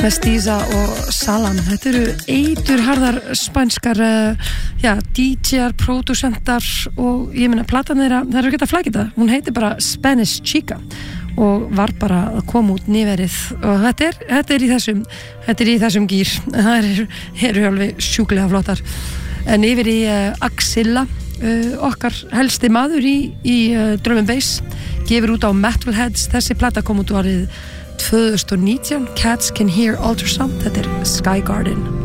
Mestiza og Salam. Þetta eru eiturharðar spænskar DJ-ar, pródúsentar og ég meina platan þeirra, það eru ekki að flækja þetta. Hún heitir bara Spanish Chica og var bara að koma út nýverið og þetta er í þessum gýr. Það eru alveg sjúklega flottar. En yfir í Axilla, okkar helsti maður í drum and bass, gefur út á Metalheads. Þessi plata kom út árið 2019, Cats Can Hear Ultrasound. Þetta er Sky Garden.